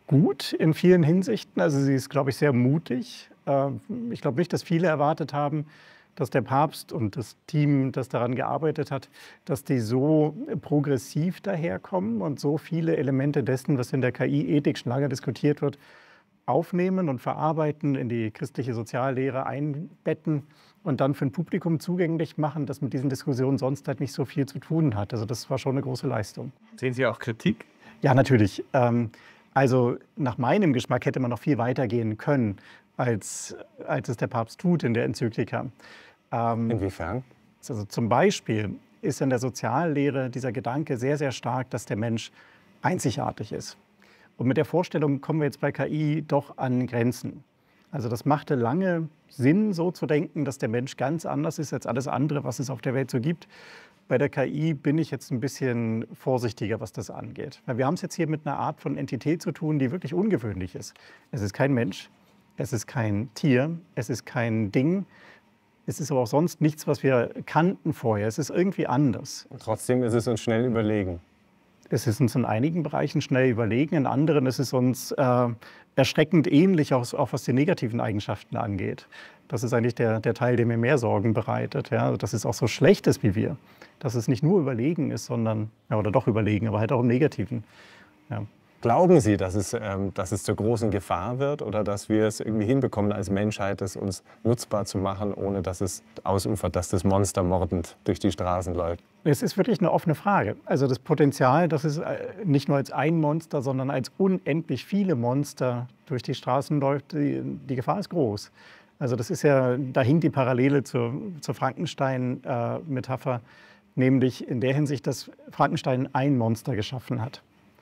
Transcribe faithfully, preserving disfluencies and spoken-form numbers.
gut in vielen Hinsichten. Also sie ist, glaube ich, sehr mutig. Äh, ich glaube nicht, dass viele erwartet haben, dass der Papst und das Team, das daran gearbeitet hat, dass die so progressiv daherkommen und so viele Elemente dessen, was in der K I-Ethik schon lange diskutiert wird, aufnehmen und verarbeiten, in die christliche Soziallehre einbetten und dann für ein Publikum zugänglich machen, das mit diesen Diskussionen sonst halt nicht so viel zu tun hat. Also das war schon eine große Leistung. Sehen Sie auch Kritik? Ja, natürlich. Ähm, also nach meinem Geschmack hätte man noch viel weiter gehen können, als, als es der Papst tut in der Enzyklika. Ähm, Inwiefern? Also zum Beispiel ist in der Soziallehre dieser Gedanke sehr, sehr stark, dass der Mensch einzigartig ist. Und mit der Vorstellung kommen wir jetzt bei K I doch an Grenzen. Also das machte lange Sinn, so zu denken, dass der Mensch ganz anders ist als alles andere, was es auf der Welt so gibt. Bei der K I bin ich jetzt ein bisschen vorsichtiger, was das angeht. Weil wir haben es jetzt hier mit einer Art von Entität zu tun, die wirklich ungewöhnlich ist. Es ist kein Mensch, es ist kein Tier, es ist kein Ding. Es ist aber auch sonst nichts, was wir kannten vorher. Es ist irgendwie anders. Und trotzdem ist es uns schnell überlegen. Es ist uns in einigen Bereichen schnell überlegen, in anderen ist es uns äh, erschreckend ähnlich, auch, auch was die negativen Eigenschaften angeht. Das ist eigentlich der, der Teil, der mir mehr Sorgen bereitet. Ja? Dass es auch so schlecht ist wie wir. Dass es nicht nur überlegen ist, sondern, ja, oder doch überlegen, aber halt auch im Negativen. Ja. Glauben Sie, dass es, ähm, dass es zur großen Gefahr wird oder dass wir es irgendwie hinbekommen als Menschheit, es uns nutzbar zu machen, ohne dass es ausufert, dass das Monster mordend durch die Straßen läuft? Es ist wirklich eine offene Frage. Also das Potenzial, dass es nicht nur als ein Monster, sondern als unendlich viele Monster durch die Straßen läuft, die, die Gefahr ist groß. Also das ist ja, da hinkt die Parallele zur, zur Frankenstein-Metapher, nämlich in der Hinsicht, dass Frankenstein ein Monster geschaffen hat.